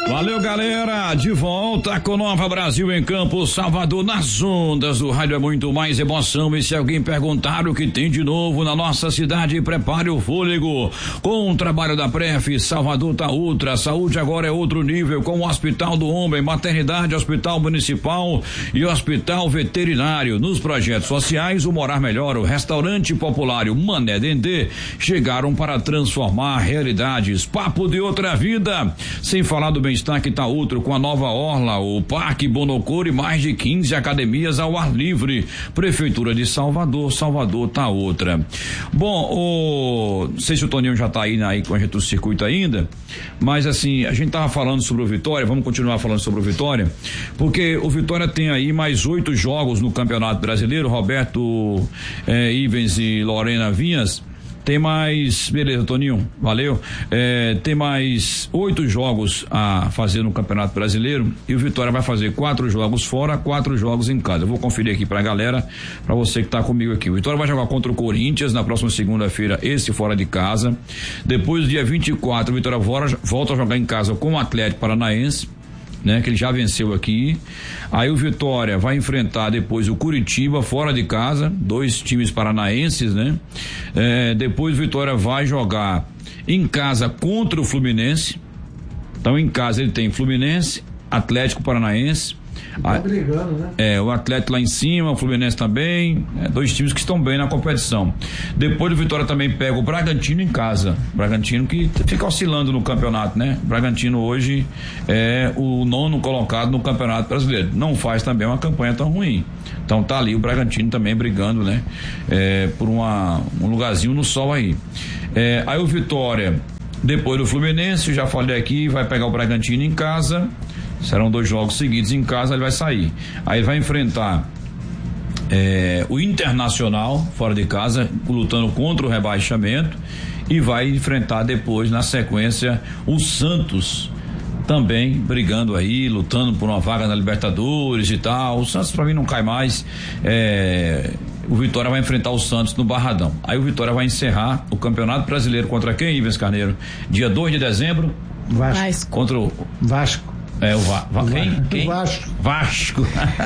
Valeu, galera, de volta com Nova Brasil em Campo, Salvador, nas ondas do rádio é muito mais emoção. E se alguém perguntar o que tem de novo na nossa cidade, prepare o fôlego com o trabalho da Pref. Salvador tá outra, saúde agora é outro nível, com o Hospital do Homem, maternidade, hospital municipal e hospital veterinário. Nos projetos sociais, o Morar Melhor, o restaurante popular e o Mané Dendê chegaram para transformar realidades. Papo de outra vida, sem falar do bem-estar que tá outro, com a nova orla, o Parque Bonocor e mais de 15 academias ao ar livre. Prefeitura de Salvador tá outra. Bom, não sei se o Toninho já tá aí com a gente do circuito ainda, mas assim, a gente tava falando sobre o Vitória, vamos continuar falando sobre o Vitória, porque o Vitória tem aí mais 8 jogos no Campeonato Brasileiro. Roberto Ivens e Lorena Vinhas tem mais, beleza, Toninho, valeu, tem mais 8 jogos a fazer no Campeonato Brasileiro e o Vitória vai fazer 4 jogos fora, 4 jogos em casa. Eu vou conferir aqui pra galera, pra você que tá comigo aqui. O Vitória vai jogar contra o Corinthians na próxima segunda-feira, esse fora de casa. Depois, dia 24, o Vitória volta a jogar em casa com o Atlético Paranaense, né, que ele já venceu aqui. Aí o Vitória vai enfrentar depois o Curitiba fora de casa, 2 times paranaenses, né? Depois o Vitória vai jogar em casa contra o Fluminense. Então em casa ele tem Fluminense, Atlético Paranaense. Tá brigando, né? O Atlético lá em cima, o Fluminense também, 2 times que estão bem na competição. Depois o Vitória também pega o Bragantino em casa. Bragantino que fica oscilando no campeonato, né? O Bragantino hoje é o 9º colocado no Campeonato Brasileiro. Não faz também uma campanha tão ruim. Então tá ali o Bragantino também brigando, né? Por um lugarzinho no sol aí. Aí o Vitória, depois do Fluminense, já falei aqui, vai pegar o Bragantino em casa. Serão 2 jogos seguidos em casa, ele vai sair. Aí vai enfrentar o Internacional fora de casa, lutando contra o rebaixamento, e vai enfrentar depois, na sequência, o Santos, também brigando aí, lutando por uma vaga na Libertadores e tal. O Santos pra mim não cai mais. O Vitória vai enfrentar o Santos no Barradão. Aí o Vitória vai encerrar o Campeonato Brasileiro contra quem, Ivens Carneiro? Dia 2 de dezembro. Vasco. Contra o Vasco. Quem? Vasco.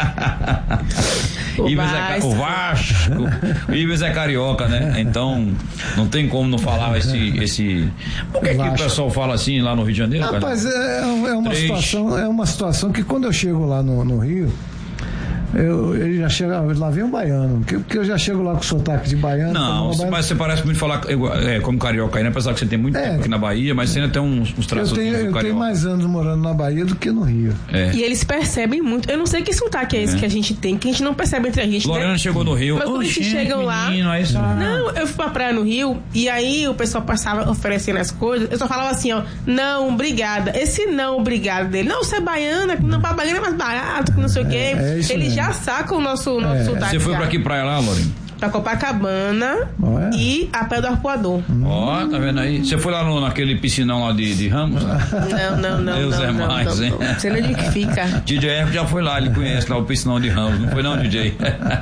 O Vasco. O Ives é carioca, né? Então, não tem como não falar esse... Por que o pessoal fala assim lá no Rio de Janeiro? Rapaz, é uma situação que quando eu chego lá no Rio, ele já chega, lá vem um baiano, porque eu já chego lá com sotaque de baiano. Não, mas você parece muito falar como carioca aí, né? Apesar que você tem muito tempo aqui na Bahia, mas você ainda tem uns traços. Eu tenho mais anos morando na Bahia do que no Rio. E eles percebem muito. Eu não sei que sotaque é esse que a gente tem, que a gente não percebe entre a gente. Lorena chegou no Rio. Mas quando a gente chegam lá. Não, eu fui pra praia no Rio e aí o pessoal passava oferecendo as coisas. Eu só falava assim, ó, não, obrigada. Esse não, obrigada dele. Não, você é baiana, não, pra baiana é mais barato, que não sei o quê. Ele já saca o nosso sotaque. Você foi pra que praia lá, Lorena? Pra Copacabana e a Pé do Arpoador. Tá vendo aí? Você foi lá naquele piscinão lá de Ramos? Não. Deus é mais, hein? Você não onde que fica. DJ F já foi lá, ele conhece lá o piscinão de Ramos, não foi não, DJ?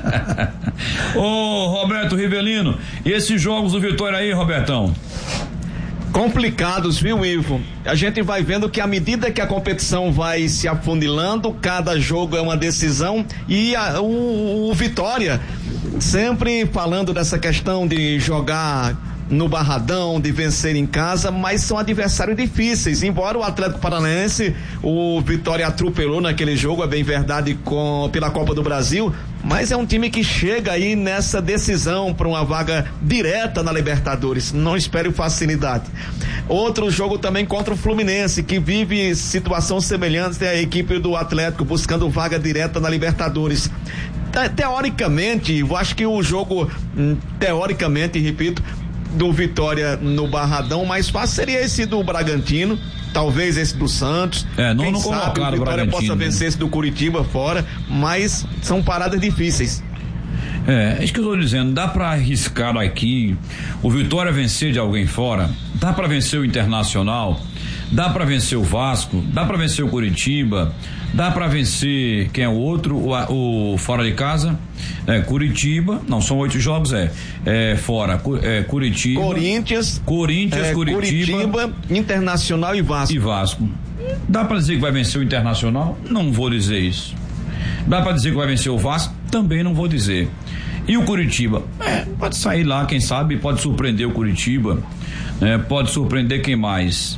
Ô, Roberto Rivelino, e esses jogos do Vitória aí, Robertão? Complicados, viu, Ivo? A gente vai vendo que à medida que a competição vai se afunilando, cada jogo é uma decisão e o Vitória sempre falando dessa questão de jogar no Barradão, de vencer em casa, mas são adversários difíceis. Embora o Atlético Paranaense, o Vitória atropelou naquele jogo, é bem verdade, pela Copa do Brasil, mas é um time que chega aí nessa decisão para uma vaga direta na Libertadores. Não espere facilidade. Outro jogo também contra o Fluminense, que vive situação semelhante à equipe do Atlético, buscando vaga direta na Libertadores. Teoricamente, eu acho que o jogo, teoricamente, repito, do Vitória no Barradão, mais fácil seria esse do Bragantino, talvez esse do Santos. Não sabe o Vitória possa vencer esse do Curitiba fora, mas são paradas difíceis. É isso que eu estou dizendo, dá para arriscar aqui o Vitória vencer de alguém fora, dá para vencer o Internacional, dá para vencer o Vasco, dá para vencer o Curitiba, dá para vencer quem é o outro, o fora de casa, Curitiba, não, são 8 jogos, fora, Curitiba, Corinthians, Curitiba, Internacional e Vasco. Dá para dizer que vai vencer o Internacional? Não vou dizer isso. Dá para dizer que vai vencer o Vasco? Também não vou dizer. E o Curitiba? Pode sair lá, quem sabe, pode surpreender o Curitiba, pode surpreender quem mais?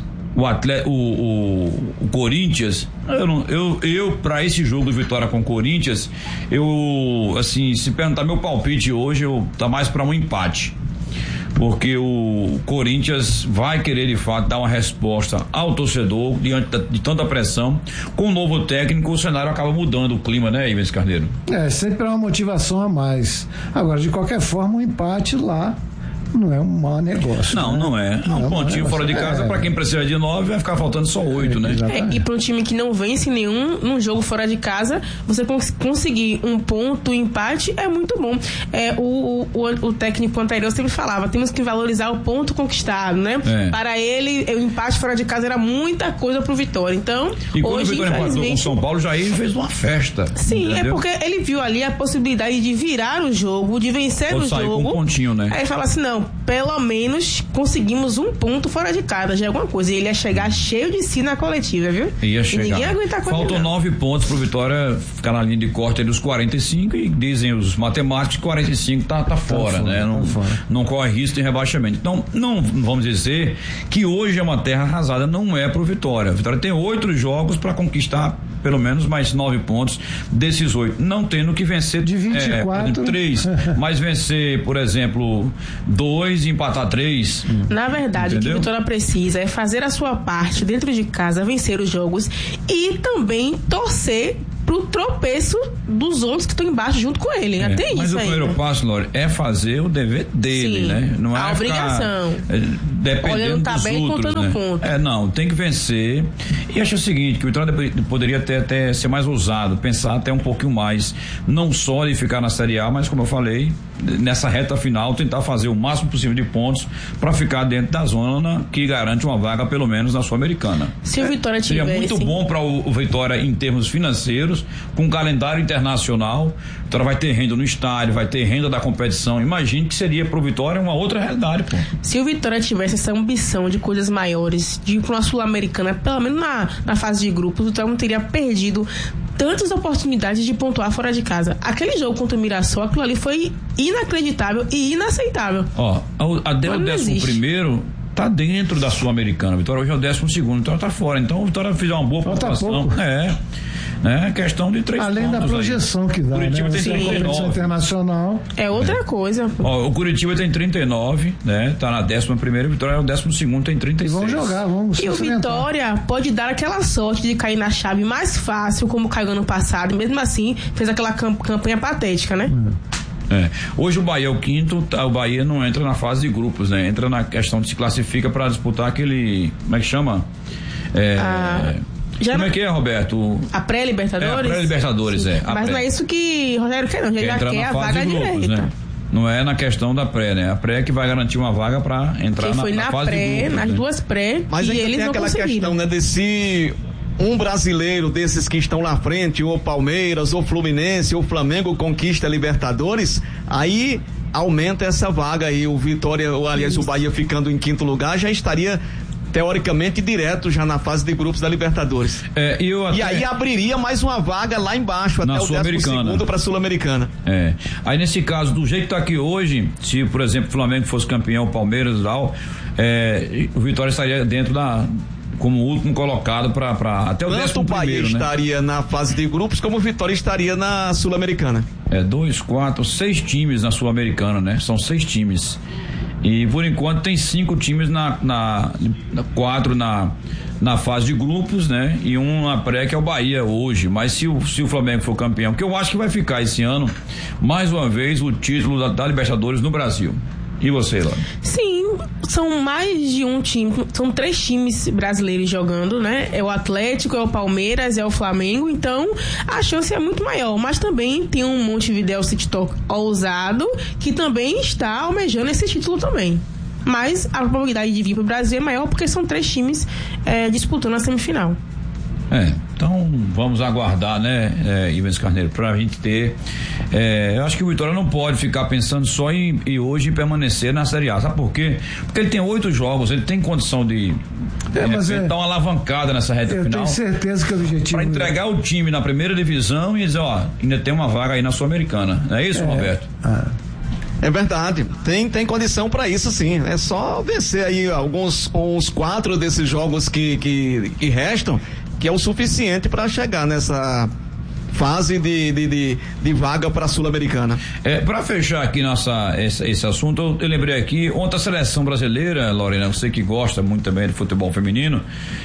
O Corinthians. Eu para esse jogo do Vitória com o Corinthians, se perguntar meu palpite hoje, tá mais para um empate. Porque o Corinthians vai querer de fato dar uma resposta ao torcedor diante de tanta pressão. Com o novo técnico, o cenário acaba mudando o clima, né, Ivens Carneiro? Sempre é uma motivação a mais. Agora, de qualquer forma, um empate lá não é um mau negócio. Não, né? Não é. Um pontinho fora de casa, para quem precisa de 9, vai ficar faltando só 8, né? E para um time que não vence num jogo fora de casa, você conseguir um ponto, um empate, é muito bom. O técnico anterior sempre falava, temos que valorizar o ponto conquistado, né? Para ele, o empate fora de casa era muita coisa pro Vitória. Então, e quando o Vitória empatou com o São Paulo, Jair fez uma festa. Sim, entendeu? Porque ele viu ali a possibilidade de virar o jogo, de vencer o jogo. Com um pontinho, né? Aí ele fala assim, não, pelo menos conseguimos um ponto fora de casa, já é alguma coisa. E ele ia chegar cheio de si na coletiva, viu? Ia chegar. E ninguém ia aguentar com ele. Faltam 9 pontos pro Vitória ficar na linha de corte dos 45 e dizem os matemáticos que 45 tá fora, né? Não corre risco de rebaixamento. Então, não vamos dizer que hoje é uma terra arrasada, não é pro Vitória. A Vitória tem 8 jogos para conquistar pelo menos mais 9 pontos desses 8, não tendo que vencer de 24, 3, mas vencer, por exemplo, 2 e empatar 3. Na verdade, entendeu? O que a Vitória precisa é fazer a sua parte dentro de casa, vencer os jogos e também torcer pro tropeço dos outros que estão embaixo junto com ele. Até isso. Mas o primeiro paço, Lore, é fazer o dever dele, sim, né? Não é a obrigação. Dependendo olhando dos bem, outros, contando né? ponto. Não, tem que vencer. E acho o seguinte, que o Vitória poderia até ser mais ousado, pensar até um pouquinho mais, não só de ficar na Série A, mas como eu falei, nessa reta final, tentar fazer o máximo possível de pontos para ficar dentro da zona que garante uma vaga, pelo menos, na Sul-Americana. Se o Vitória tivesse... Seria muito bom para o Vitória em termos financeiros, com calendário internacional. O Vitória vai ter renda no estádio, vai ter renda da competição. Imagine que seria para o Vitória uma outra realidade, pô. Se o Vitória tivesse essa ambição de coisas maiores, de ir para uma Sul-Americana, pelo menos na fase de grupos, o Vitória não teria perdido tantas oportunidades de pontuar fora de casa. Aquele jogo contra o Mirassol, aquilo ali foi inacreditável e inaceitável. Até o 11º tá dentro da Sul-Americana. Vitória hoje é o 12º, então tá fora. Então o Vitória fizer uma boa pontuação. Questão de 3 pontos. Além da projeção aí que dá, Curitiba né? tem 39. Internacional. É outra coisa. O Curitiba tem 39, né? Tá na 11ª, Vitória é o 12º, tem 36. E vamos jogar, vamos. E o Vitória pode dar aquela sorte de cair na chave mais fácil, como caiu ano passado, e mesmo assim fez aquela campanha patética, né? Hoje o Bahia é o 5º, o Bahia não entra na fase de grupos, né? Entra na questão de se classifica para disputar aquele, como é que chama? Como é que é, Roberto? A pré-Libertadores? A pré-Libertadores, Mas não é isso que Rogério quer, não. Ele já quer a vaga direita. Né? Não é na questão da pré, né? A pré que vai garantir uma vaga para entrar na fase de grupos. Nas duas pré, mas e eles tem não aquela conseguiram. questão, né, desse um brasileiro desses que estão na frente, ou Palmeiras, ou Fluminense, ou Flamengo conquista a Libertadores, aí aumenta essa vaga aí, o Vitória, ou aliás, o Bahia ficando em 5º lugar, já estaria teoricamente direto já na fase de grupos da Libertadores. E aí abriria mais uma vaga lá embaixo, até o 12º para a Sul-Americana. Aí nesse caso, do jeito que tá aqui hoje, se por exemplo o Flamengo fosse campeão, o Palmeiras e tal, o Vitória estaria dentro como último colocado para até o 11º. Tanto o Bahia estaria na fase de grupos, como o Vitória estaria na Sul-Americana. 2, 4, 6 times na Sul-Americana, né? São 6 times. E por enquanto tem 5 times 4 na fase de grupos, né? E um na pré, que é o Bahia hoje. Mas se o Flamengo for campeão, que eu acho que vai ficar esse ano, mais uma vez o título da Libertadores no Brasil. E você, Laura? Sim, são mais de um time, são 3 times brasileiros jogando, né? É o Atlético, é o Palmeiras, é o Flamengo, então a chance é muito maior, mas também tem um Montevidéu City Talk ousado, que também está almejando esse título também. Mas a probabilidade de vir para o Brasil é maior porque são 3 times disputando a semifinal. Então vamos aguardar, né, Ivens Carneiro, pra gente ter. Eu acho que o Vitória não pode ficar pensando só em hoje permanecer na Série A. Sabe por quê? Porque ele tem 8 jogos, ele tem condição de dar uma alavancada nessa reta final. Eu tenho certeza que o objetivo. Para entregar o time na primeira divisão e dizer, ainda tem uma vaga aí na Sul-Americana. Não é isso, Roberto? É verdade, tem condição para isso sim, é só vencer aí uns 4 desses jogos que restam, que é o suficiente para chegar nessa fase de vaga para a Sul-Americana. Para fechar aqui esse assunto, eu lembrei aqui, ontem a seleção brasileira, Lorena, você que gosta muito também de futebol feminino,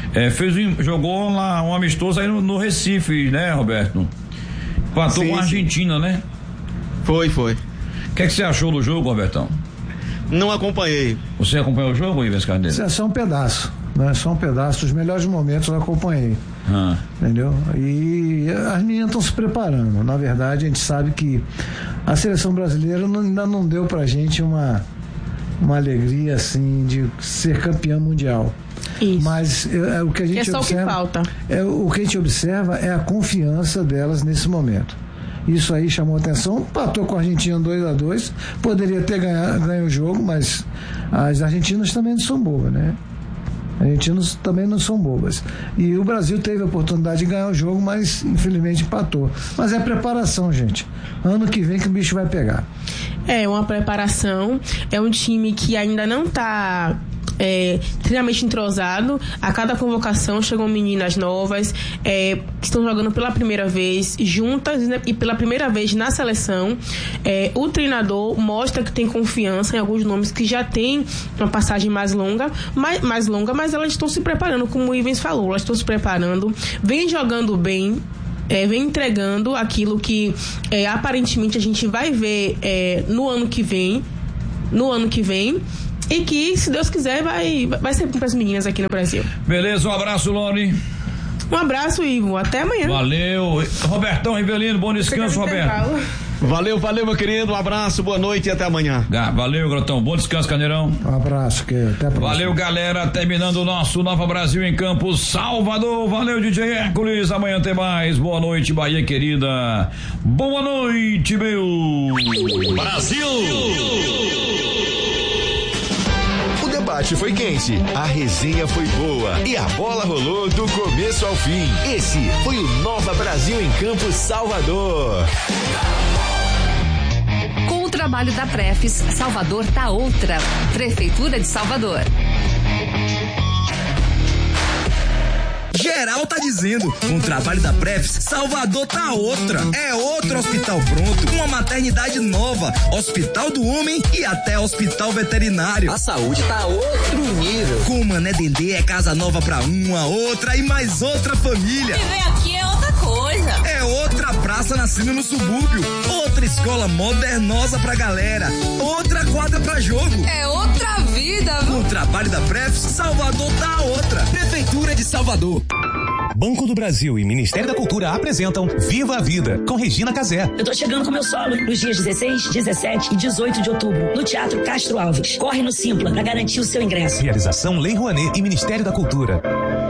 jogou lá um amistoso aí no Recife, né, Roberto? Empatou com a Argentina, né? Foi. O que você achou do jogo, Robertão? Não acompanhei. Você acompanhou o jogo, Ivens Carneiro? É só um pedaço, né? Só um pedaço. Os melhores momentos eu acompanhei. Entendeu? E as meninas estão se preparando. Na verdade, a gente sabe que a seleção brasileira ainda não deu pra gente uma alegria assim de ser campeã mundial. Isso. Mas o que a gente observa, o que falta. O que a gente observa é a confiança delas nesse momento. Isso aí chamou atenção, empatou com a Argentina 2-2, poderia ter ganho o jogo, mas as argentinas também não são bobas, né? Argentinos também não são bobas. E o Brasil teve a oportunidade de ganhar o jogo, mas infelizmente empatou. Mas é preparação, gente. Ano que vem que o bicho vai pegar. É uma preparação, é um time que ainda não está treinamento entrosado. A cada convocação chegam meninas novas que estão jogando pela primeira vez juntas, né, e pela primeira vez na seleção. O treinador mostra que tem confiança em alguns nomes que já tem uma passagem mais longa, mas elas estão se preparando, como o Ivens falou, elas estão se preparando, vem jogando bem, vem entregando aquilo que aparentemente a gente vai ver no ano que vem, e que, se Deus quiser, vai ser para as meninas aqui no Brasil. Beleza, um abraço, Loni. Um abraço, Ivo. Até amanhã. Valeu. Robertão Rivelino, bom descanso, Roberto. Valeu, meu querido. Um abraço, boa noite e até amanhã. Valeu, Grotão. Bom descanso, Carneirão. Um abraço, até a próxima. Valeu, galera. Terminando o nosso Nova Brasil em Campos, Salvador. Valeu, DJ Hércules. Amanhã tem mais. Boa noite, Bahia querida. Boa noite, meu Brasil. O debate foi quente, a resenha foi boa e a bola rolou do começo ao fim. Esse foi o Nova Brasil em Campos, Salvador. Com o trabalho da Prefis, Salvador tá outra. Prefeitura de Salvador. Geral tá dizendo, com o trabalho da Prefis, Salvador tá outra. É outro hospital pronto, uma maternidade nova, hospital do homem e até hospital veterinário. A saúde tá outro nível. Com o Mané Dendê é casa nova pra uma, outra e mais outra família. Viver aqui é outra coisa. É outra praça nascendo no subúrbio, outra escola modernosa pra galera, outra quadra pra jogo. É outra vida. Com o trabalho da Prefis, Salvador tá outra. Prefeitura de Salvador. Banco do Brasil e Ministério da Cultura apresentam Viva a Vida, com Regina Casé. Eu tô chegando com meu solo nos dias 16, 17 e 18 de outubro, no Teatro Castro Alves. Corre no Simpla para garantir o seu ingresso. Realização Lei Rouanet e Ministério da Cultura.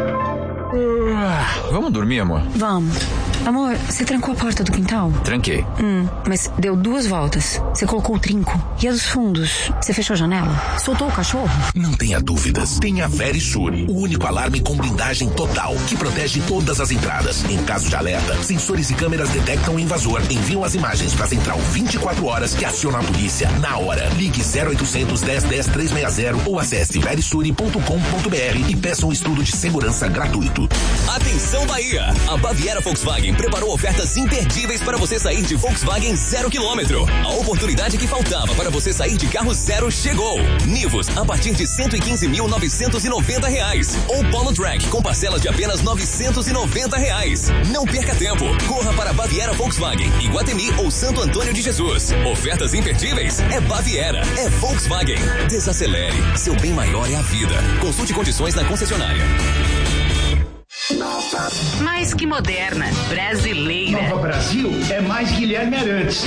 Vamos dormir, amor? Vamos. Amor, você trancou a porta do quintal? Tranquei. Mas deu 2 voltas. Você colocou o trinco. E a dos fundos? Você fechou a janela? Soltou o cachorro? Não tenha dúvidas. Tenha Verisure, o único alarme com blindagem total, que protege todas as entradas. Em caso de alerta, sensores e câmeras detectam o invasor, enviam as imagens para a central 24 horas que aciona a polícia na hora. Ligue 0800 10 10 360 ou acesse verisure.com.br e peça um estudo de segurança gratuito. Atenção, Bahia! A Baviera Volkswagen preparou ofertas imperdíveis para você sair de Volkswagen 0 km. A oportunidade que faltava para você sair de carro zero chegou. Nivus a partir de R$115.990 ou Polo Track com parcelas de apenas R$990. Não perca tempo. Corra para Baviera Volkswagen, Iguatemi ou Santo Antônio de Jesus. Ofertas imperdíveis é Baviera, é Volkswagen. Desacelere. Seu bem maior é a vida. Consulte condições na concessionária. Mais que moderna, brasileira. Nova Brasil é mais Guilherme Arantes.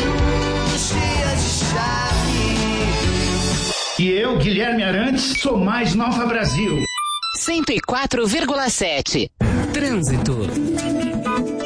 E eu, Guilherme Arantes, sou mais Nova Brasil. 104,7. Trânsito.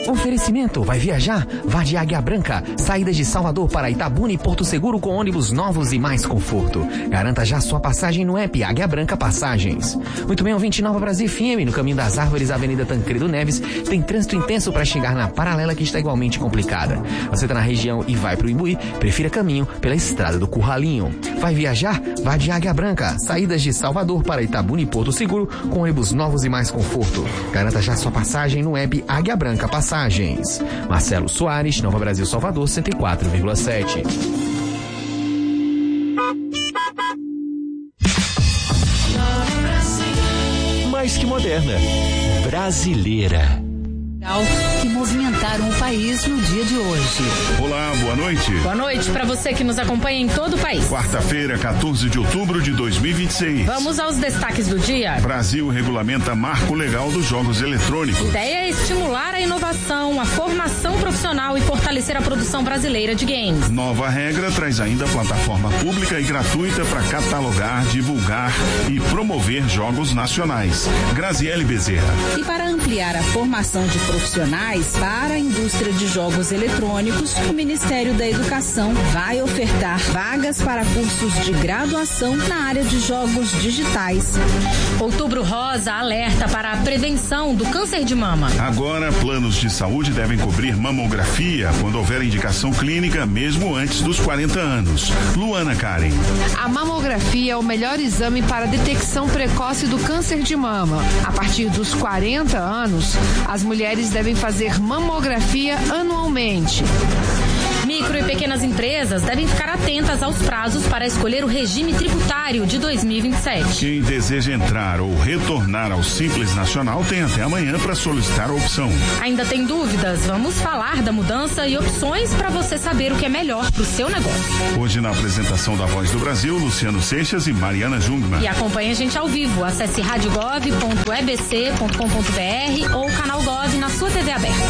Oferecimento, vai viajar? Vá de Águia Branca. Saídas de Salvador para Itabuna e Porto Seguro com ônibus novos e mais conforto. Garanta já sua passagem no app Águia Branca Passagens. Muito bem, ouvinte, Nova Brasil FM, no Caminho das Árvores, Avenida Tancredo Neves, tem trânsito intenso para chegar na Paralela, que está igualmente complicada. Você está na região e vai para o Imbuí, prefira caminho pela Estrada do Curralinho. Vai viajar? Vá de Águia Branca. Saídas de Salvador para Itabuna e Porto Seguro com ônibus novos e mais conforto. Garanta já sua passagem no app Águia Branca Passagens. Marcelo Soares, Nova Brasil, Salvador, 104,7. Mais que moderna, brasileira. Que movimentaram o país no dia de hoje. Olá, boa noite. Boa noite para você que nos acompanha em todo o país. Quarta-feira, 14 de outubro de 2026. Vamos aos destaques do dia. Brasil regulamenta marco legal dos jogos eletrônicos. A ideia é estimular a inovação, a formação profissional e fortalecer a produção brasileira de games. Nova regra traz ainda plataforma pública e gratuita para catalogar, divulgar e promover jogos nacionais. Graziele Bezerra. E para ampliar a formação de profissionais para a indústria de jogos eletrônicos, o Ministério da Educação vai ofertar vagas para cursos de graduação na área de jogos digitais. Outubro Rosa alerta para a prevenção do câncer de mama. Agora, planos de saúde devem cobrir mamografia quando houver indicação clínica, mesmo antes dos 40 anos. Luana Karen. A mamografia é o melhor exame para a detecção precoce do câncer de mama. A partir dos 40 anos, as mulheres devem fazer mamografia anualmente. Micro e pequenas empresas devem ficar atentas aos prazos para escolher o regime tributário de 2027. Quem deseja entrar ou retornar ao Simples Nacional tem até amanhã para solicitar a opção. Ainda tem dúvidas? Vamos falar da mudança e opções para você saber o que é melhor para o seu negócio. Hoje, na apresentação da Voz do Brasil, Luciano Seixas e Mariana Jungmann. E acompanhe a gente ao vivo. Acesse radiogov.ebc.com.br ou canal Gov na sua TV aberta.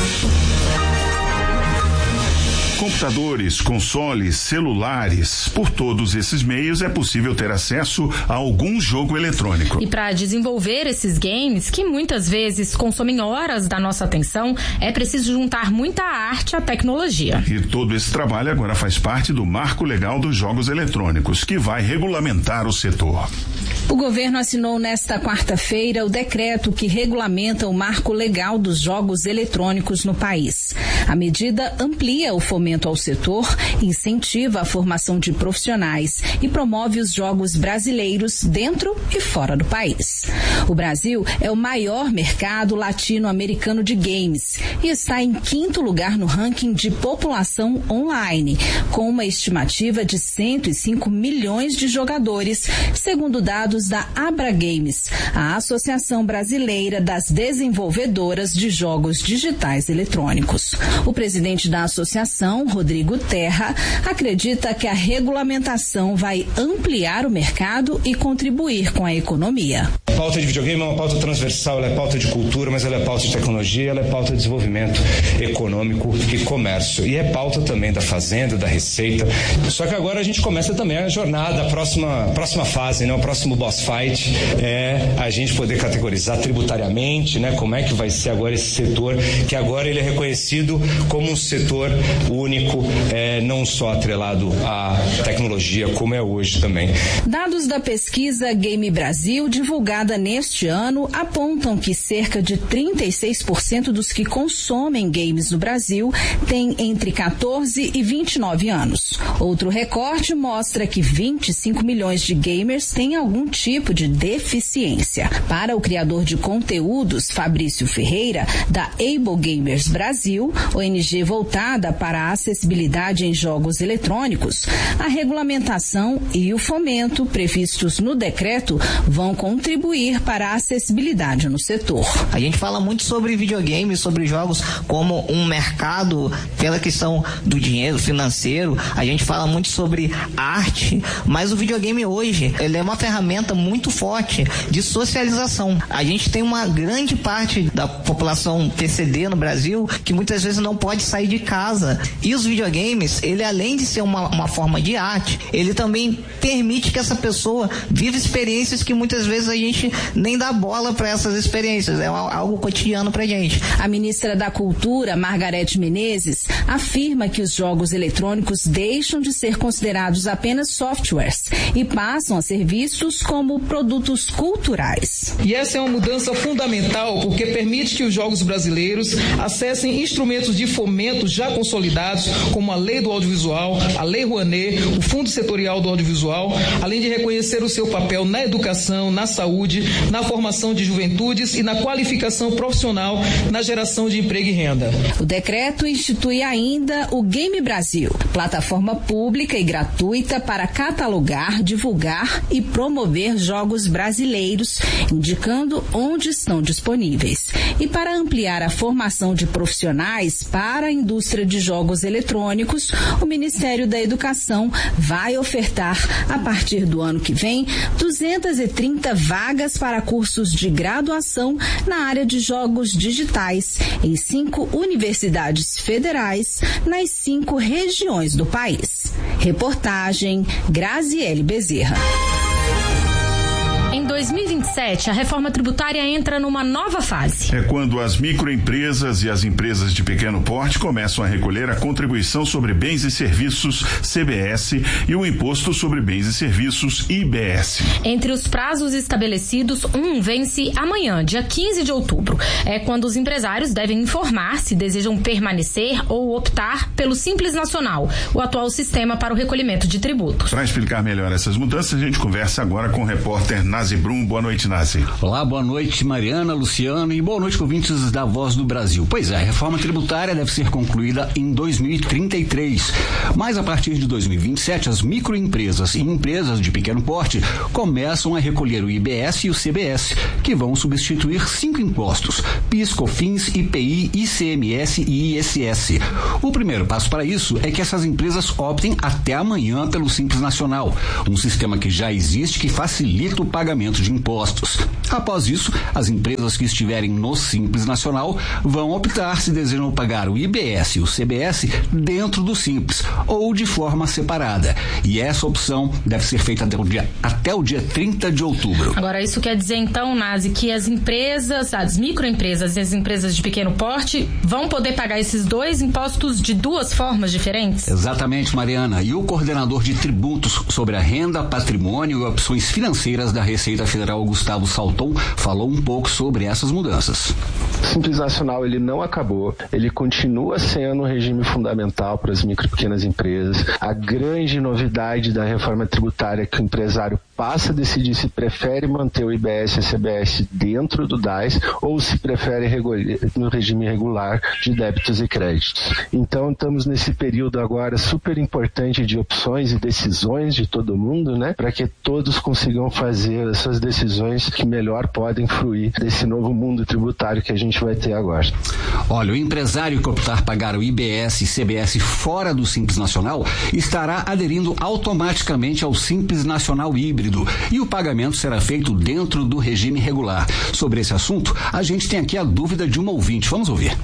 Computadores, consoles, celulares, por todos esses meios é possível ter acesso a algum jogo eletrônico. E para desenvolver esses games, que muitas vezes consomem horas da nossa atenção, é preciso juntar muita arte à tecnologia. E todo esse trabalho agora faz parte do Marco Legal dos Jogos Eletrônicos, que vai regulamentar o setor. O governo assinou nesta quarta-feira o decreto que regulamenta o marco legal dos jogos eletrônicos no país. A medida amplia o fomento ao setor, incentiva a formação de profissionais e promove os jogos brasileiros dentro e fora do país. O Brasil é o maior mercado latino-americano de games e está em 5º lugar no ranking de população online, com uma estimativa de 105 milhões de jogadores, segundo dados da Abra Games, a Associação Brasileira das Desenvolvedoras de Jogos Digitais Eletrônicos. O presidente da associação, Rodrigo Terra, acredita que a regulamentação vai ampliar o mercado e contribuir com a economia. A pauta de videogame é uma pauta transversal, ela é pauta de cultura, mas ela é pauta de tecnologia, ela é pauta de desenvolvimento econômico e comércio. E é pauta também da fazenda, da receita. Só que agora a gente começa também a jornada, a próxima fase, né? O próximo boss fight é a gente poder categorizar tributariamente, né? Como é que vai ser agora esse setor, que agora ele é reconhecido como um setor único, não só atrelado à tecnologia, como é hoje também. Dados da pesquisa Game Brasil, divulgada neste ano, apontam que cerca de 36% dos que consomem games no Brasil têm entre 14 e 29 anos. Outro recorte mostra que 25 milhões de gamers têm algum tipo de deficiência. Para o criador de conteúdos, Fabrício Ferreira, da Able Gamers Brasil, ONG voltada para a acessibilidade em jogos eletrônicos, a regulamentação e o fomento previstos no decreto vão contribuir para a acessibilidade no setor. A gente fala muito sobre videogames, sobre jogos como um mercado pela questão do dinheiro financeiro, a gente fala muito sobre arte, mas o videogame hoje, ele é uma ferramenta muito forte de socialização. A gente tem uma grande parte da população PCD no Brasil que muitas vezes não pode sair de casa. E os videogames, ele além de ser uma forma de arte, ele também permite que essa pessoa viva experiências que muitas vezes a gente gente nem dá bola para essas experiências, é algo cotidiano pra gente. A ministra da Cultura, Margarete Menezes, afirma que os jogos eletrônicos deixam de ser considerados apenas softwares e passam a ser vistos como produtos culturais. E essa é uma mudança fundamental porque permite que os jogos brasileiros acessem instrumentos de fomento já consolidados, como a Lei do Audiovisual, a Lei Rouanet, o Fundo Setorial do Audiovisual, além de reconhecer o seu papel na educação, na saúde, na formação de juventudes e na qualificação profissional na geração de emprego e renda. O decreto institui ainda o Game Brasil, plataforma pública e gratuita para catalogar, divulgar e promover jogos brasileiros, indicando onde estão disponíveis. E para ampliar a formação de profissionais para a indústria de jogos eletrônicos, o Ministério da Educação vai ofertar, a partir do ano que vem, 230 vagas para cursos de graduação na área de jogos digitais em 5 universidades federais nas 5 regiões do país. Reportagem Graziele Bezerra. Em 2027, a reforma tributária entra numa nova fase. É quando as microempresas e as empresas de pequeno porte começam a recolher a contribuição sobre bens e serviços, CBS, e o imposto sobre bens e serviços, IBS. Entre os prazos estabelecidos, vence amanhã, dia 15 de outubro. É quando os empresários devem informar se desejam permanecer ou optar pelo Simples Nacional, o atual sistema para o recolhimento de tributos. Para explicar melhor essas mudanças, a gente conversa agora com o repórter Nazi Brum. Boa noite, Nazi. Olá, boa noite, Mariana, Luciano, e boa noite, ouvintes da Voz do Brasil. Pois é, a reforma tributária deve ser concluída em 2033, mas a partir de 2027, as microempresas e empresas de pequeno porte começam a recolher o IBS e o CBS, que vão substituir 5 impostos: PIS, COFINS, IPI, ICMS e ISS. O primeiro passo para isso é que essas empresas optem até amanhã pelo Simples Nacional, um sistema que já existe que facilita o pagamento de impostos. Após isso, as empresas que estiverem no Simples Nacional vão optar se desejam pagar o IBS e o CBS dentro do Simples ou de forma separada. E essa opção deve ser feita até o dia 30 de outubro. Agora, isso quer dizer então, Nazi, que as empresas, as microempresas e as empresas de pequeno porte vão poder pagar esses 2 impostos de 2 formas diferentes? Exatamente, Mariana. E o coordenador de tributos sobre a renda, patrimônio e opções financeiras da Receita Federal, Gustavo Salton, falou um pouco sobre essas mudanças. O Simples Nacional, ele não acabou, ele continua sendo um regime fundamental para as micro e pequenas empresas. A grande novidade da reforma tributária é que o empresário passa a decidir se prefere manter o IBS e o CBS dentro do DAS ou se prefere no regime regular de débitos e créditos. Então, estamos nesse período agora super importante de opções e decisões de todo mundo, né, para que todos consigam fazer as suas decisões que melhor podem fruir desse novo mundo tributário que a gente vai ter agora. Olha, o empresário que optar pagar o IBS e CBS fora do Simples Nacional estará aderindo automaticamente ao Simples Nacional Híbrido e o pagamento será feito dentro do regime regular. Sobre esse assunto, a gente tem aqui a dúvida de uma ouvinte. Vamos ouvir.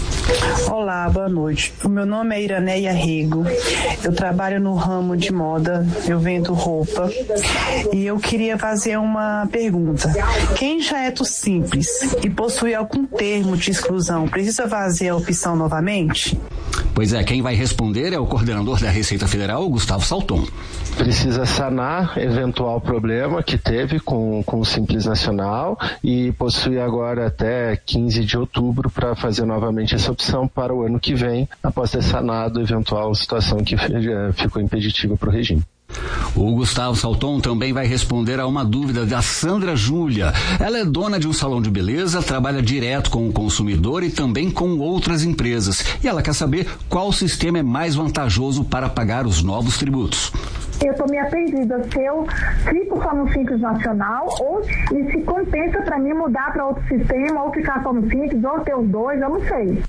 Olá, boa noite. O meu nome é Iraneia Rego. Eu trabalho no ramo de moda, eu vendo roupa e eu queria fazer uma pergunta. Quem já é do Simples e possui algum termo de exclusão, precisa fazer a opção novamente? Pois é, quem vai responder é o coordenador da Receita Federal, Gustavo Salton. Precisa sanar eventual problema que teve com o Simples Nacional e possui agora até 15 de outubro para fazer novamente essa opção para o ano que vem, após ter sanado eventual situação que ficou impeditiva para o regime. O Gustavo Salton também vai responder a uma dúvida da Sandra Júlia. Ela é dona de um salão de beleza, trabalha direto com o consumidor e também com outras empresas. E ela quer saber qual sistema é mais vantajoso para pagar os novos tributos. Eu estou meio perdida se eu fico só no Simples Nacional ou e se compensa para mim mudar para outro sistema ou ficar só no Simples ou ter os 2, eu não sei.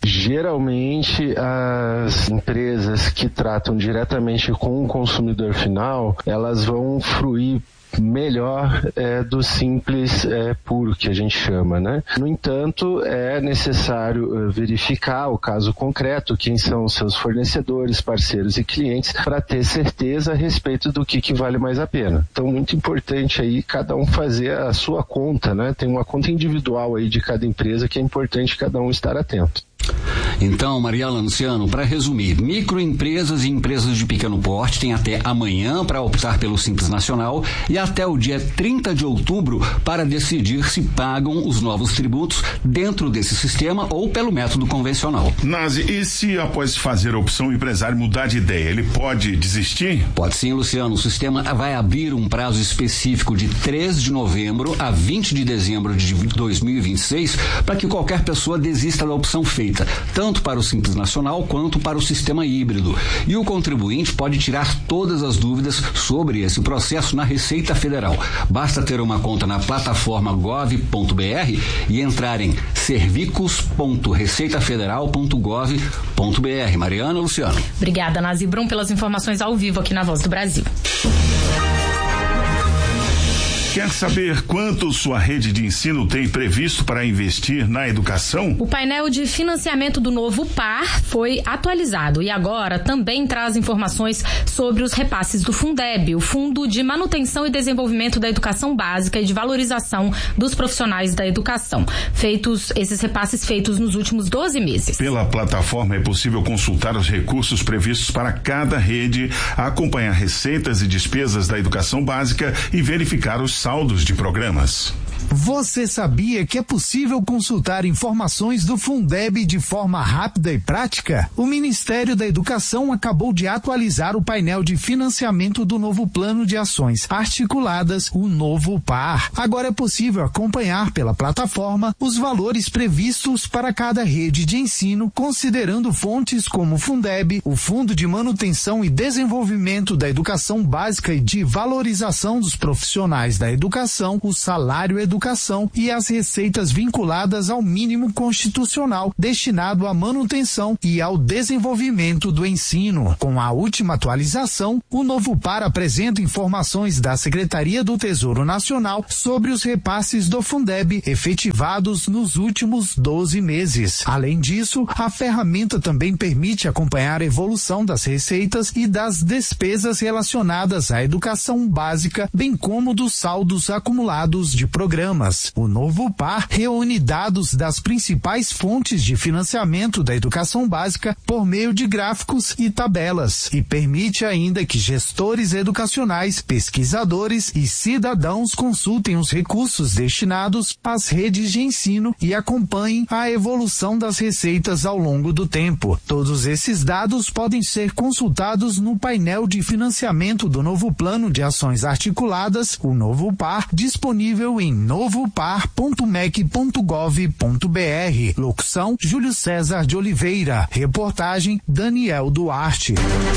Geralmente, as empresas que tratam diretamente com o consumidor final, elas vão fruir melhor do simples puro, que a gente chama, né? No entanto, é necessário verificar o caso concreto, quem são os seus fornecedores, parceiros e clientes, para ter certeza a respeito do que vale mais a pena. Então, muito importante aí cada um fazer a sua conta, né? Tem uma conta individual aí de cada empresa que é importante cada um estar atento. Então, Mariela, Luciano, para resumir, microempresas e empresas de pequeno porte têm até amanhã para optar pelo Simples Nacional e até o dia 30 de outubro para decidir se pagam os novos tributos dentro desse sistema ou pelo método convencional. Nazi, e se após fazer a opção o empresário mudar de ideia, ele pode desistir? Pode sim, Luciano. O sistema vai abrir um prazo específico de 3 de novembro a 20 de dezembro de 2026 para que qualquer pessoa desista da opção feita, tanto para o Simples Nacional quanto para o sistema híbrido. E o contribuinte pode tirar todas as dúvidas sobre esse processo na Receita Federal. Basta ter uma conta na plataforma gov.br e entrar em servicos.receitafederal.gov.br. Mariana, Luciano. Obrigada, Nazi Brum, pelas informações ao vivo aqui na Voz do Brasil. Quer saber quanto sua rede de ensino tem previsto para investir na educação? O painel de financiamento do novo PAR foi atualizado e agora também traz informações sobre os repasses do Fundeb, o Fundo de Manutenção e Desenvolvimento da Educação Básica e de Valorização dos Profissionais da Educação. Esses repasses feitos nos últimos 12 meses. Pela plataforma é possível consultar os recursos previstos para cada rede, acompanhar receitas e despesas da educação básica e verificar os saldos de programas. Você sabia que é possível consultar informações do Fundeb de forma rápida e prática? O Ministério da Educação acabou de atualizar o painel de financiamento do novo Plano de Ações Articuladas, o novo PAR. Agora é possível acompanhar pela plataforma os valores previstos para cada rede de ensino, considerando fontes como o Fundeb, o Fundo de Manutenção e Desenvolvimento da Educação Básica e de Valorização dos Profissionais da Educação, o Salário Educação e as receitas vinculadas ao mínimo constitucional destinado à manutenção e ao desenvolvimento do ensino. Com a última atualização, o novo PAR apresenta informações da Secretaria do Tesouro Nacional sobre os repasses do Fundeb efetivados nos últimos 12 meses. Além disso, a ferramenta também permite acompanhar a evolução das receitas e das despesas relacionadas à educação básica, bem como dos saldos acumulados de programas. O novo PAR reúne dados das principais fontes de financiamento da educação básica por meio de gráficos e tabelas e permite ainda que gestores educacionais, pesquisadores e cidadãos consultem os recursos destinados às redes de ensino e acompanhem a evolução das receitas ao longo do tempo. Todos esses dados podem ser consultados no painel de financiamento do novo Plano de Ações Articuladas, o novo PAR, disponível em novopar.mec.gov.br. Locução: Júlio César de Oliveira. Reportagem: Daniel Duarte.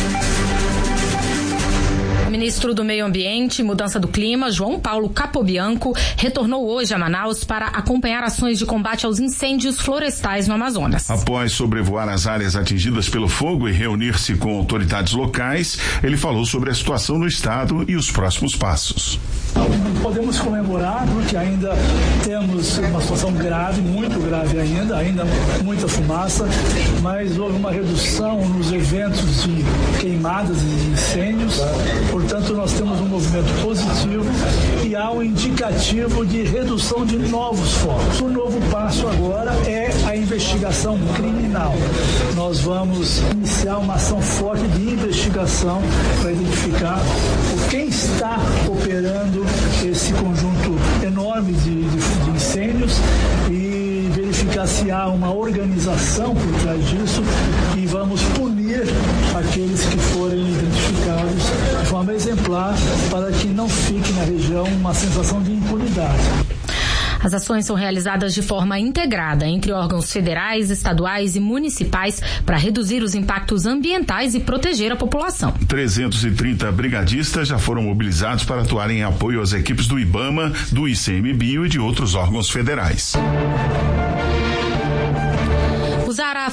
O ministro do Meio Ambiente e Mudança do Clima, João Paulo Capobianco, retornou hoje a Manaus para acompanhar ações de combate aos incêndios florestais no Amazonas. Após sobrevoar as áreas atingidas pelo fogo e reunir-se com autoridades locais, ele falou sobre a situação no estado e os próximos passos. Podemos comemorar porque ainda temos uma situação grave, muito grave ainda muita fumaça, mas houve uma redução nos eventos de queimadas e de incêndios, portanto nós temos um movimento positivo e há um indicativo de redução de novos focos. O novo passo agora é a investigação criminal. Nós vamos iniciar uma ação forte de investigação para identificar quem está operando esse conjunto enorme de incêndios e verificar se há uma organização por trás disso e vamos punir aqueles que forem identificados de forma exemplar para que não fique na região uma sensação de impunidade. As ações são realizadas de forma integrada entre órgãos federais, estaduais e municipais para reduzir os impactos ambientais e proteger a população. 330 brigadistas já foram mobilizados para atuar em apoio às equipes do IBAMA, do ICMBio e de outros órgãos federais. Usar a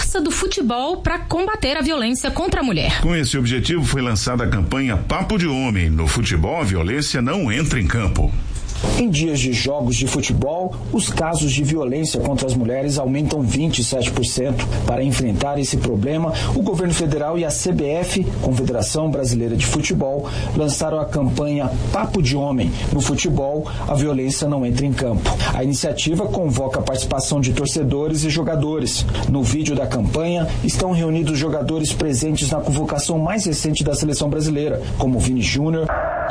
força do futebol para combater a violência contra a mulher. Com esse objetivo foi lançada a campanha Papo de Homem. No futebol, a violência não entra em campo. Em dias de jogos de futebol, os casos de violência contra as mulheres aumentam 27%. Para enfrentar esse problema, o governo federal e a CBF, Confederação Brasileira de Futebol, lançaram a campanha Papo de Homem. No futebol, a violência não entra em campo. A iniciativa convoca a participação de torcedores e jogadores. No vídeo da campanha, estão reunidos jogadores presentes na convocação mais recente da seleção brasileira, como Vini Júnior.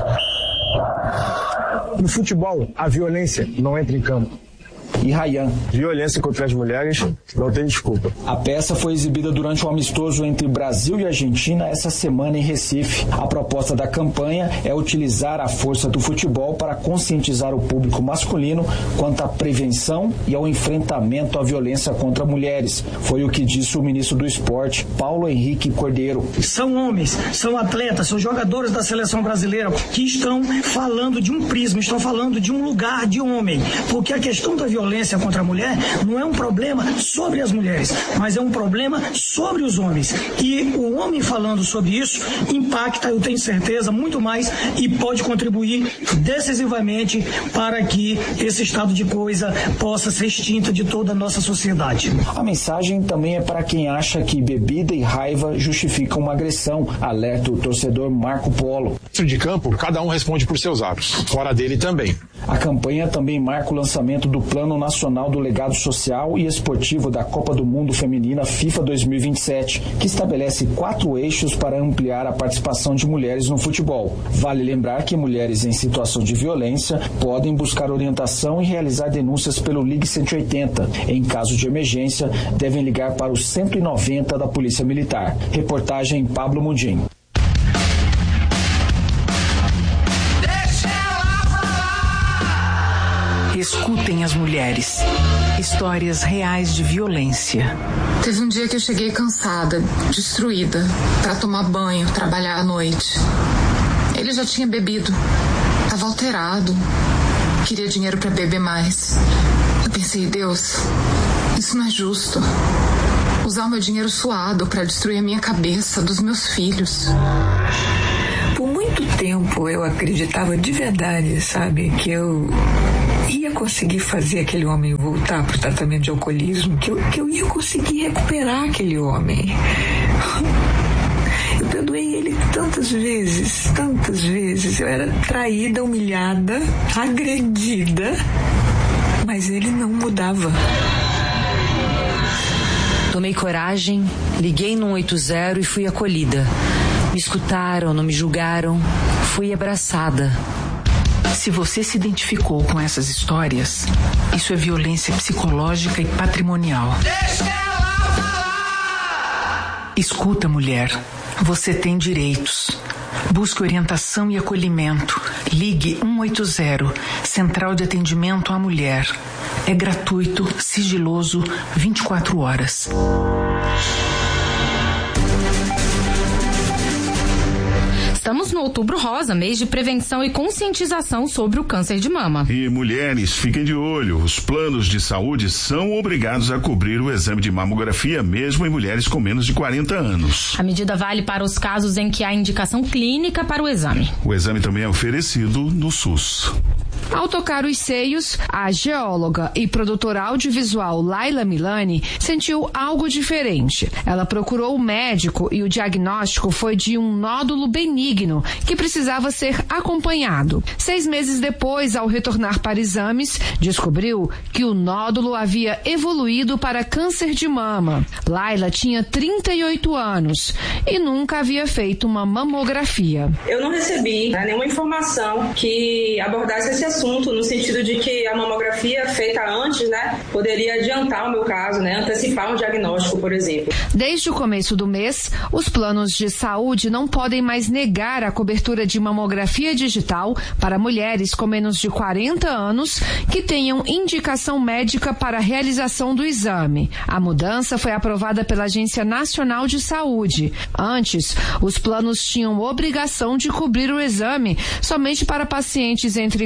No futebol, a violência não entra em campo. E Ryan. Violência contra as mulheres não tem desculpa. A peça foi exibida durante um amistoso entre Brasil e Argentina essa semana em Recife. A proposta da campanha é utilizar a força do futebol para conscientizar o público masculino quanto à prevenção e ao enfrentamento à violência contra mulheres. Foi o que disse o ministro do Esporte, Paulo Henrique Cordeiro. São homens, são atletas, são jogadores da seleção brasileira que estão falando de um prisma, estão falando de um lugar de homem, porque a questão da violência contra a mulher não é um problema sobre as mulheres, mas é um problema sobre os homens. E o homem falando sobre isso impacta, eu tenho certeza, muito mais e pode contribuir decisivamente para que esse estado de coisa possa ser extinto de toda a nossa sociedade. A mensagem também é para quem acha que bebida e raiva justificam uma agressão, alerta o torcedor Marco Polo. Dentro de campo, cada um responde por seus atos, fora dele também. A campanha também marca o lançamento do Plano Nacional do Legado Social e Esportivo da Copa do Mundo Feminina FIFA 2027, que estabelece 4 eixos para ampliar a participação de mulheres no futebol. Vale lembrar que mulheres em situação de violência podem buscar orientação e realizar denúncias pelo Ligue 180. Em caso de emergência, devem ligar para o 190 da Polícia Militar. Reportagem Pablo Mundim. Escutem as mulheres. Histórias reais de violência. Teve um dia que eu cheguei cansada, destruída, para tomar banho, trabalhar à noite. Ele já tinha bebido, estava alterado, queria dinheiro para beber mais. Eu pensei, Deus, isso não é justo. Usar o meu dinheiro suado para destruir a minha cabeça, dos meus filhos. Por muito tempo eu acreditava de verdade, sabe, que eu ia conseguir fazer aquele homem voltar para o tratamento de alcoolismo, que eu ia conseguir recuperar aquele homem. Eu perdoei ele tantas vezes. Eu era traída, humilhada, agredida, mas ele não mudava. Tomei coragem, liguei no 180 e fui acolhida. Me escutaram, não me julgaram, fui abraçada. Se você se identificou com essas histórias, isso é violência psicológica e patrimonial. Deixa ela falar! Escuta, mulher, você tem direitos. Busque orientação e acolhimento. Ligue 180, Central de Atendimento à Mulher. É gratuito, sigiloso, 24 horas. Estamos no Outubro Rosa, mês de prevenção e conscientização sobre o câncer de mama. E mulheres, fiquem de olho. Os planos de saúde são obrigados a cobrir o exame de mamografia, mesmo em mulheres com menos de 40 anos. A medida vale para os casos em que há indicação clínica para o exame. O exame também é oferecido no SUS. Ao tocar os seios, a geóloga e produtora audiovisual Laila Milani sentiu algo diferente. Ela procurou o médico e o diagnóstico foi de um nódulo benigno que precisava ser acompanhado. 6 meses depois, ao retornar para exames, descobriu que o nódulo havia evoluído para câncer de mama. Laila tinha 38 anos e nunca havia feito uma mamografia. Eu não recebi nenhuma informação que abordasse esse assunto, no sentido de que a mamografia feita antes, poderia adiantar o meu caso, antecipar um diagnóstico, por exemplo. Desde o começo do mês, os planos de saúde não podem mais negar a cobertura de mamografia digital para mulheres com menos de 40 anos que tenham indicação médica para a realização do exame. A mudança foi aprovada pela Agência Nacional de Saúde. Antes, os planos tinham obrigação de cobrir o exame somente para pacientes entre 40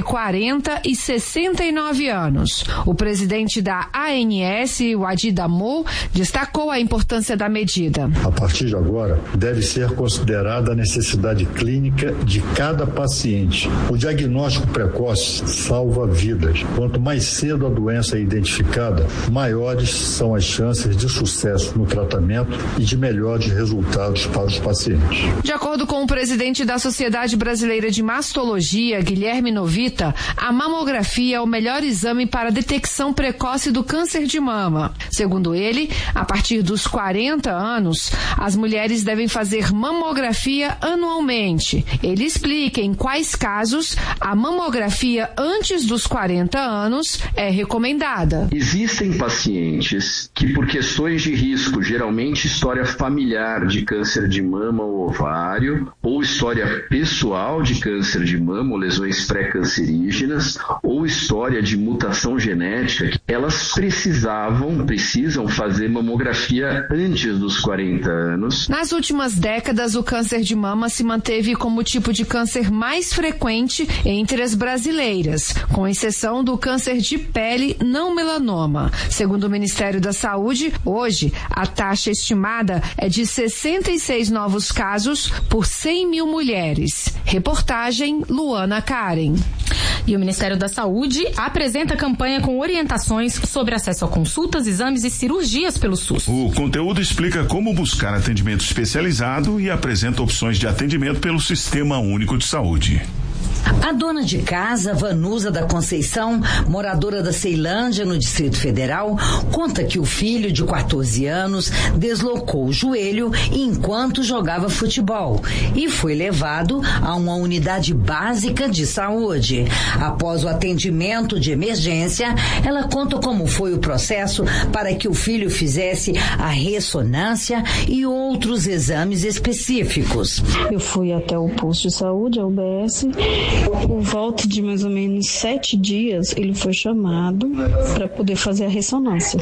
40 e 69 anos. O presidente da ANS, Wadi Damou, destacou a importância da medida. A partir de agora, deve ser considerada a necessidade clínica de cada paciente. O diagnóstico precoce salva vidas. Quanto mais cedo a doença é identificada, maiores são as chances de sucesso no tratamento e de melhores resultados para os pacientes. De acordo com o presidente da Sociedade Brasileira de Mastologia, Guilherme Novita, a mamografia é o melhor exame para a detecção precoce do câncer de mama. Segundo ele, a partir dos 40 anos, as mulheres devem fazer mamografia anualmente. Ele explica em quais casos a mamografia antes dos 40 anos é recomendada. Existem pacientes que, por questões de risco, geralmente história familiar de câncer de mama ou ovário, ou história pessoal de câncer de mama ou lesões pré-cancerígenas, ou história de mutação genética, elas precisam fazer mamografia antes dos 40 anos. Nas últimas décadas, o câncer de mama se manteve como o tipo de câncer mais frequente entre as brasileiras, com exceção do câncer de pele não melanoma. Segundo o Ministério da Saúde, hoje a taxa estimada é de 66 novos casos por 100 mil mulheres. Reportagem Luana Karen. E o Ministério da Saúde apresenta campanha com orientações sobre acesso a consultas, exames e cirurgias pelo SUS. O conteúdo explica como buscar atendimento especializado e apresenta opções de atendimento pelo Sistema Único de Saúde. A dona de casa, Vanusa da Conceição, moradora da Ceilândia, no Distrito Federal, conta que o filho de 14 anos deslocou o joelho enquanto jogava futebol e foi levado a uma unidade básica de saúde. Após o atendimento de emergência, ela conta como foi o processo para que o filho fizesse a ressonância e outros exames específicos. Eu fui até o posto de saúde, a UBS. Por volta de mais ou menos 7 dias, ele foi chamado para poder fazer a ressonância.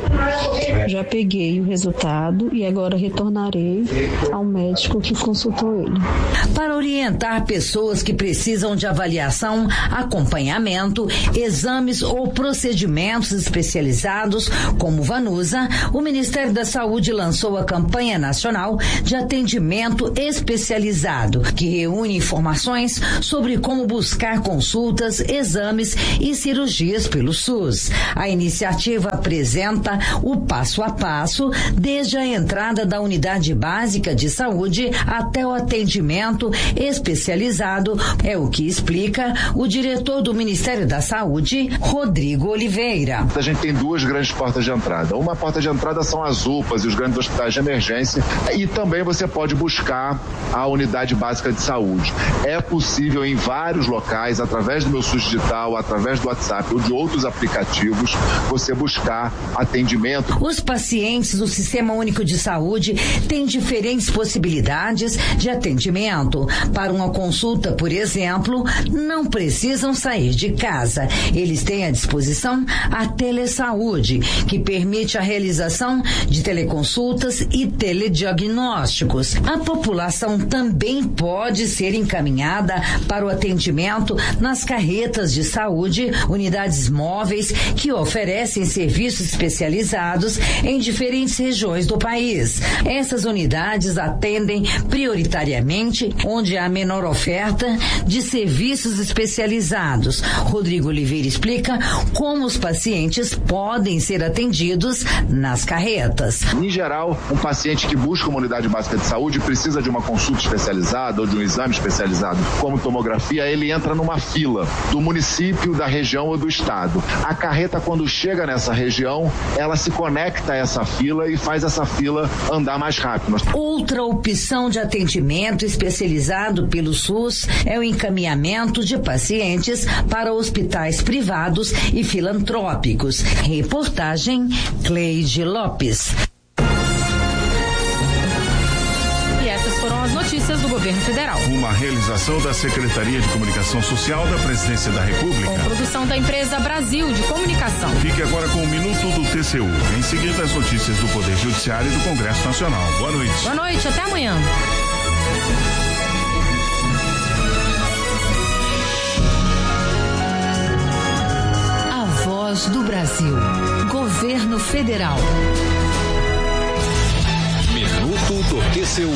Já peguei o resultado e agora retornarei ao médico que consultou ele. Para orientar pessoas que precisam de avaliação, acompanhamento, exames ou procedimentos especializados, como Vanusa, o Ministério da Saúde lançou a campanha nacional de atendimento especializado, que reúne informações sobre como buscar consultas, exames e cirurgias pelo SUS. A iniciativa apresenta o passo a passo, desde a entrada da unidade básica de saúde até o atendimento especializado, é o que explica o diretor do Ministério da Saúde, Rodrigo Oliveira. A gente tem duas grandes portas de entrada. Uma porta de entrada são as UPAs e os grandes hospitais de emergência, e também você pode buscar a unidade básica de saúde. É possível em vários locais, através do meu SUS Digital, através do WhatsApp ou de outros aplicativos, você buscar atendimento. Os pacientes do Sistema Único de Saúde têm diferentes possibilidades de atendimento. Para uma consulta, por exemplo, não precisam sair de casa. Eles têm à disposição a Telesaúde, que permite a realização de teleconsultas e telediagnósticos. A população também pode ser encaminhada para o atendimento nas carretas de saúde, unidades móveis que oferecem serviços especializados em diferentes regiões do país. Essas unidades atendem prioritariamente onde há menor oferta de serviços especializados. Rodrigo Oliveira explica como os pacientes podem ser atendidos nas carretas. Em geral, um paciente que busca uma unidade básica de saúde precisa de uma consulta especializada ou de um exame especializado, como tomografia, ele entra numa fila do município, da região ou do estado. A carreta, quando chega nessa região, ela se conecta a essa fila e faz essa fila andar mais rápido. Outra opção de atendimento especializado pelo SUS é o encaminhamento de pacientes para hospitais privados e filantrópicos. Reportagem Cleide Lopes. Foram as notícias do Governo Federal. Uma realização da Secretaria de Comunicação Social da Presidência da República. Com produção da empresa Brasil de Comunicação. Fique agora com o Minuto do TCU. Em seguida, as notícias do Poder Judiciário e do Congresso Nacional. Boa noite. Boa noite, até amanhã. Voz do Brasil. Governo Federal. Minuto do TCU.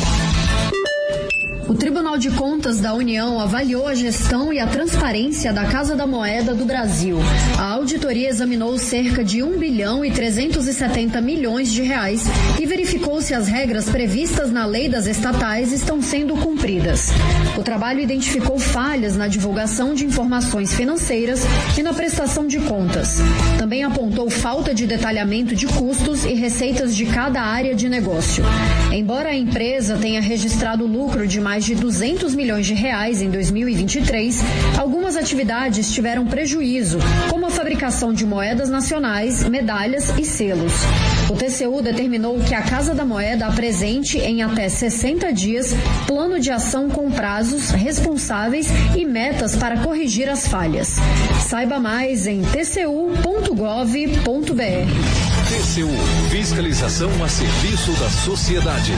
O Tribunal de Contas da União avaliou a gestão e a transparência da Casa da Moeda do Brasil. A auditoria examinou cerca de 1 bilhão e 370 milhões de reais e verificou se as regras previstas na lei das estatais estão sendo cumpridas. O trabalho identificou falhas na divulgação de informações financeiras e na prestação de contas. Também apontou falta de detalhamento de custos e receitas de cada área de negócio. Embora a empresa tenha registrado lucro de mais de 200 milhões de reais em 2023, algumas atividades tiveram prejuízo, como a fabricação de moedas nacionais, medalhas e selos. O TCU determinou que a Casa da Moeda apresente em até 60 dias plano de ação com prazos, responsáveis e metas para corrigir as falhas. Saiba mais em tcu.gov.br. TCU, fiscalização a serviço da sociedade.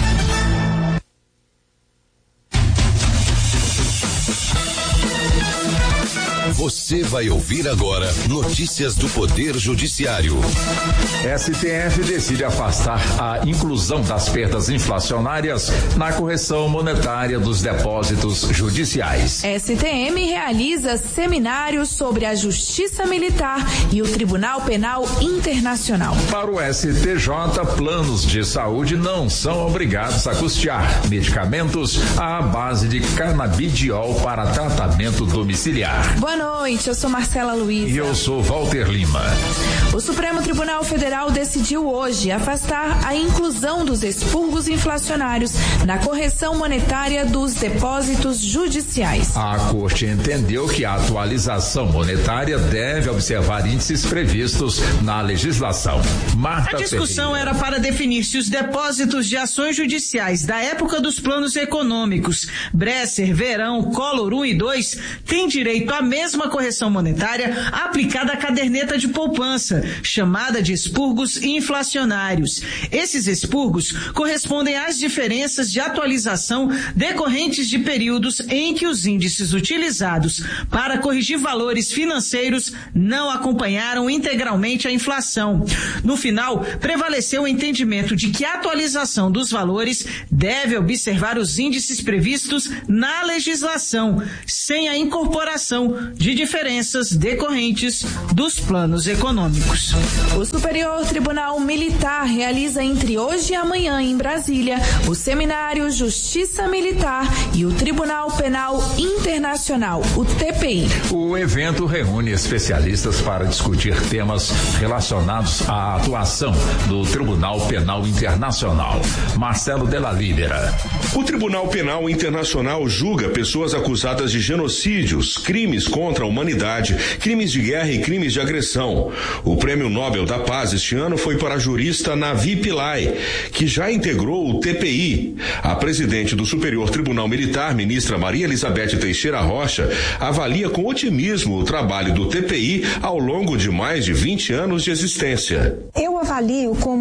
Você vai ouvir agora notícias do Poder Judiciário. STF decide afastar a inclusão das perdas inflacionárias na correção monetária dos depósitos judiciais. STM realiza seminários sobre a Justiça Militar e o Tribunal Penal Internacional. Para o STJ, planos de saúde não são obrigados a custear medicamentos à base de canabidiol para tratamento domiciliar. Boa noite, eu sou Marcela Luiz. E eu sou Walter Lima. O Supremo Tribunal Federal decidiu hoje afastar a inclusão dos expurgos inflacionários na correção monetária dos depósitos judiciais. A Corte entendeu que a atualização monetária deve observar índices previstos na legislação. A discussão era para definir se os depósitos de ações judiciais da época dos planos econômicos, Bresser, Verão, Collor 1 e 2, têm direito à mesma correção monetária aplicada à caderneta de poupança, chamada de expurgos inflacionários. Esses expurgos correspondem às diferenças de atualização decorrentes de períodos em que os índices utilizados para corrigir valores financeiros não acompanharam integralmente a inflação. No final, prevaleceu o entendimento de que a atualização dos valores deve observar os índices previstos na legislação, sem a incorporação de diferenças decorrentes dos planos econômicos. O Superior Tribunal Militar realiza entre hoje e amanhã em Brasília o seminário Justiça Militar e o Tribunal Penal Internacional, o TPI. O evento reúne especialistas para discutir temas relacionados à atuação do Tribunal Penal Internacional. Marcelo Della Libera. O Tribunal Penal Internacional julga pessoas acusadas de genocídios, crimes contra a humanidade, crimes de guerra e crimes de agressão. O Prêmio Nobel da Paz este ano foi para a jurista Navi Pillay, que já integrou o TPI. A presidente do Superior Tribunal Militar, ministra Maria Elizabeth Teixeira Rocha, avalia com otimismo o trabalho do TPI ao longo de mais de 20 anos de existência. Eu avalio com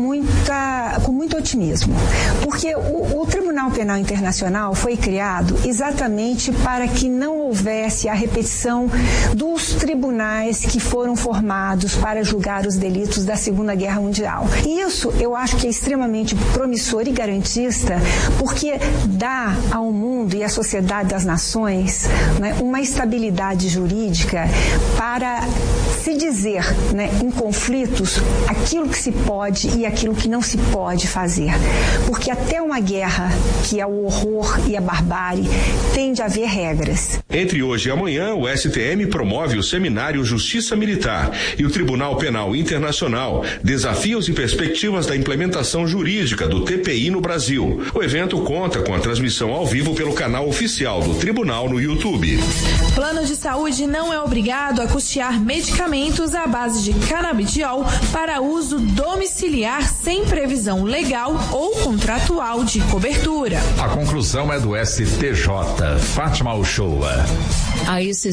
muito otimismo, porque o Tribunal Penal Internacional foi criado exatamente para que não houvesse a repetição dos tribunais que foram formados para julgar os delitos da Segunda Guerra Mundial. E isso eu acho que é extremamente promissor e garantista, porque dá ao mundo e à sociedade das nações, né, uma estabilidade jurídica para se dizer, né, em conflitos aquilo que se pode e aquilo que não se pode fazer. Porque até uma guerra, que é o horror e a barbárie, tem de haver regras. Entre hoje e amanhã, o STM promove o seminário Justiça Militar e o Tribunal Penal Internacional, desafios e perspectivas da implementação jurídica do TPI no Brasil. O evento conta com a transmissão ao vivo pelo canal oficial do Tribunal no YouTube. Plano de saúde não é obrigado a custear medicamentos à base de canabidiol para uso domiciliar sem previsão legal ou contratual de cobertura. A conclusão é do STJ. Fátima Uchoa. A exceção à regra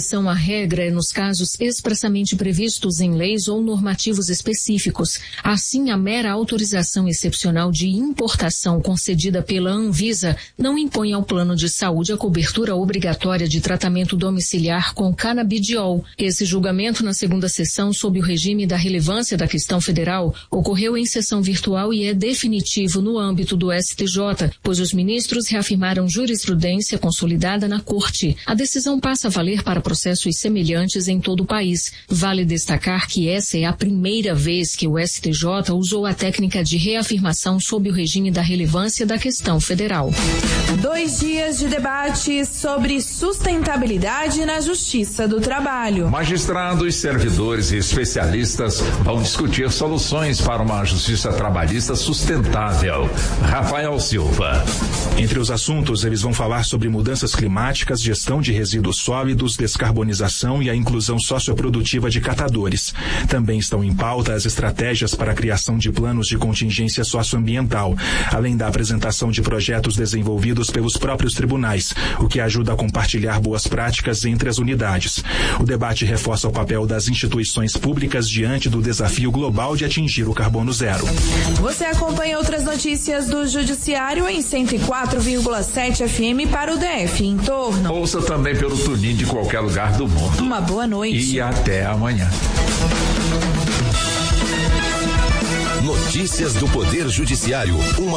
regra é nos casos expressamente previstos em leis ou normativos específicos. Assim, a mera autorização excepcional de importação concedida pela Anvisa não impõe ao plano de saúde a cobertura obrigatória de tratamento domiciliar com canabidiol. Esse julgamento na segunda sessão, sob o regime da relevância da questão federal, ocorreu em sessão virtual e é definitivo no âmbito do STJ, pois os ministros reafirmaram jurisprudência consolidada na Corte. A decisão passa a valer para processos semelhantes em todo o país. Vale destacar que essa é a primeira vez que o STJ usou a técnica de reafirmação sob o regime da relevância da questão federal. 2 dias de debate sobre sustentabilidade na Justiça do Trabalho. Magistrados, servidores e especialistas vão discutir soluções para uma justiça trabalhista sustentável. Rafael Silva. Entre os assuntos, eles vão falar sobre mudanças climáticas, gestão de resíduos sólidos, descarbonização e a inclusão socioprodutiva de catadores. Também estão em pauta as estratégias para a criação de planos de contingência socioambiental, além da apresentação de projetos desenvolvidos pelos próprios tribunais, o que ajuda a compartilhar boas práticas entre as unidades. O debate reforça o papel das instituições públicas diante do desafio global de atingir o carbono zero. Você acompanha outras notícias do Judiciário em 104,7 FM para o DF em torno. Ouça também pelo TuneIn de qualquer lugar do mundo. Uma boa noite. E até amanhã. Notícias do Poder Judiciário.